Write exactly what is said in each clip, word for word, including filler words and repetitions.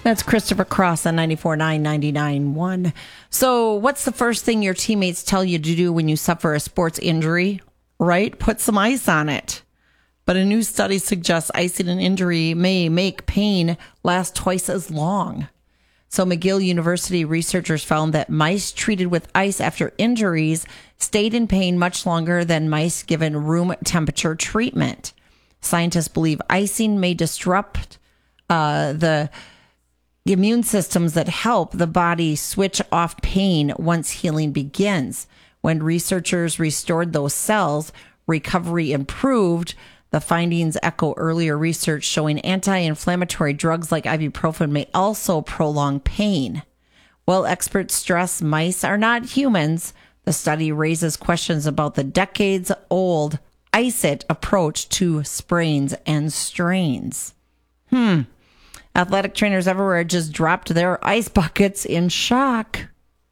That's Christopher Cross on ninety-four point nine, ninety-nine point one. So what's the first thing your teammates tell you to do when you suffer a sports injury? Right? Put some ice on it. But a new study suggests icing an injury may make pain last twice as long. So McGill University researchers found that mice treated with ice after injuries stayed in pain much longer than mice given room temperature treatment. Scientists believe icing may disrupt uh, the The immune systems that help the body switch off pain once healing begins. When researchers restored those cells, recovery improved. The findings echo earlier research showing anti-inflammatory drugs like ibuprofen may also prolong pain. While experts stress mice are not humans, the study raises questions about the decades-old ice-it approach to sprains and strains. Hmm. Athletic trainers everywhere just dropped their ice buckets in shock.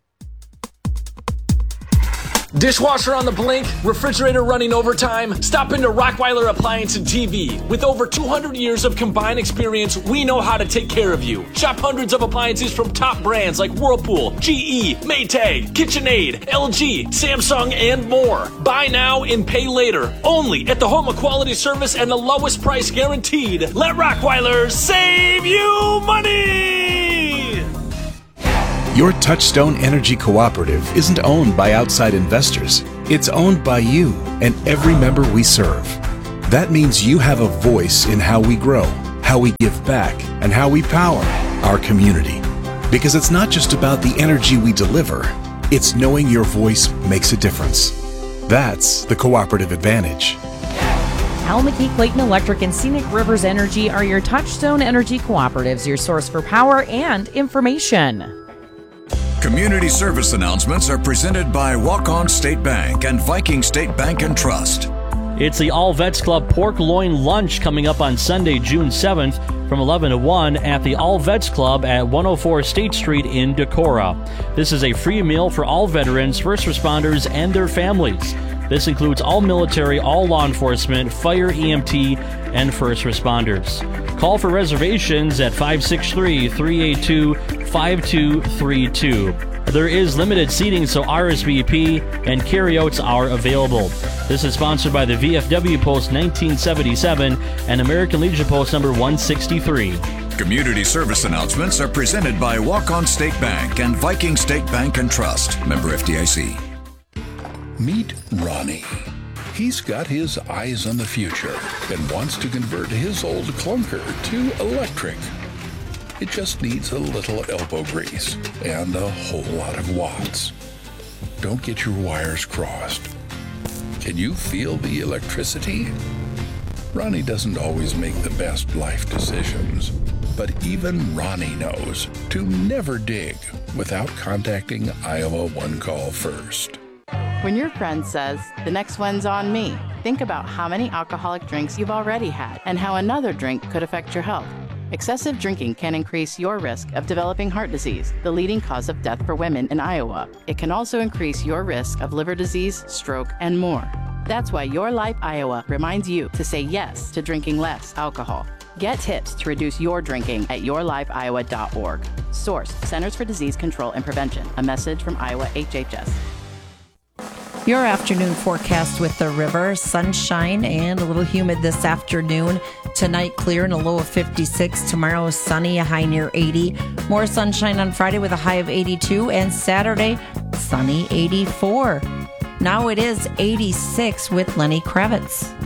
Dishwasher on the blink, refrigerator running overtime? Stop into Rockweiler Appliance and T V. With over two hundred years of combined experience, we know how to take care of you. Shop hundreds of appliances from top brands like Whirlpool, G E, Maytag, KitchenAid, L G, Samsung, and more. Buy now and pay later. Only at the home of quality service and the lowest price guaranteed. Let Rockweiler save you money! Your Touchstone Energy Cooperative isn't owned by outside investors. It's owned by you and every member we serve. That means you have a voice in how we grow, how we give back, and how we power our community. Because it's not just about the energy we deliver, it's knowing your voice makes a difference. That's the cooperative advantage. Hal McKee, Clayton Electric, and Scenic Rivers Energy are your Touchstone Energy Cooperatives, your source for power and information. Community service announcements are presented by Walk-On State Bank and Viking State Bank and Trust. It's the All Vets Club Pork Loin Lunch coming up on Sunday, June seventh from eleven to one at the All Vets Club at one oh four State Street in Decorah. This is a free meal for all veterans, first responders, and their families. This includes all military, all law enforcement, fire, E M T, and first responders. Call for reservations at five six three, three eight two, five two three two. There is limited seating, so R S V P and carryouts are available. This is sponsored by the V F W Post nineteen seventy-seven and American Legion Post number one sixty-three. Community service announcements are presented by Walk-On State Bank and Viking State Bank and Trust. Member F D I C. Meet Ronnie. He's got his eyes on the future and wants to convert his old clunker to electric. It just needs a little elbow grease and a whole lot of watts. Don't get your wires crossed. Can you feel the electricity? Ronnie doesn't always make the best life decisions, but even Ronnie knows to never dig without contacting Iowa One Call first. When your friend says, the next one's on me, think about how many alcoholic drinks you've already had and how another drink could affect your health. Excessive drinking can increase your risk of developing heart disease, the leading cause of death for women in Iowa. It can also increase your risk of liver disease, stroke, and more. That's why Your Life Iowa reminds you to say yes to drinking less alcohol. Get tips to reduce your drinking at your life iowa dot org. Source, Centers for Disease Control and Prevention. A message from Iowa H H S. Your afternoon forecast with the river, sunshine and a little humid this afternoon. Tonight, clear and a low of fifty-six. Tomorrow, sunny, a high near eighty. More sunshine on Friday with a high of eighty-two. And Saturday, sunny, eighty-four. Now it is eighty-six with Lenny Kravitz.